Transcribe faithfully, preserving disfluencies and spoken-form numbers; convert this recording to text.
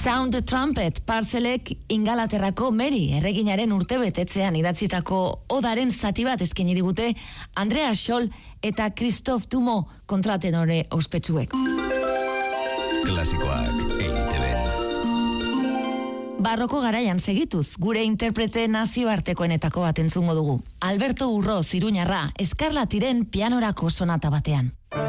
Sound the Trumpet, Parcelek Ingalaterrako Mary erreginaren urtebetetzean idatzitako odaren zati bat eskaini digute Andrea Scholl eta Christophe Dumont kontratenore ospetsuek. Klasikoak E I T B. Barroko garaian segituz, gure interprete nazioartekoenetako bat entzungo dugu. Alberto Urroz Iruñarra, Eskarlatiren pianorako sonata batean.